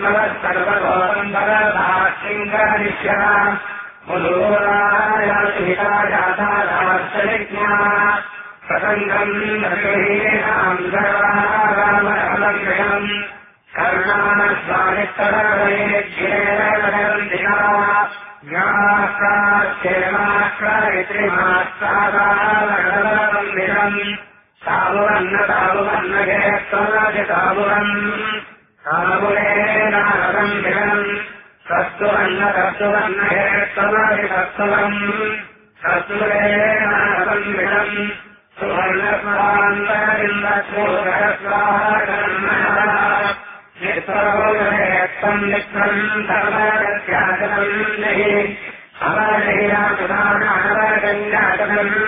सर्वतोन्दरदाक्षिङ्गरिष्यः मुदूरायातिहिताजाताराश्चलिज्ञा प्रसङ्गम् नगरीणाम् सर्वारामरमग्रहम् कर्णास्वामित्तरवयेज्येरवदन्तिना ज्ञास्त्राक्षेमास्त्रायत्रिमास्त्रादावरदवन्दिरम् तावुरन्न तावुरन्नगेत्वनादितावुरम् तावुरेनागम्भिरम् तस्तुरन्न तस्तुरन्नगेत्वनादितस्तुरम् तस्तुरेनागम्भिरम् सुवर्णस्वान्तरिन्दस्वोरस्वाकर्मणः नित्वरोगेत्वम् नित्यम् सर्वगत्यागतम् नहि अवरहिराकृतानवरगञ्जातम्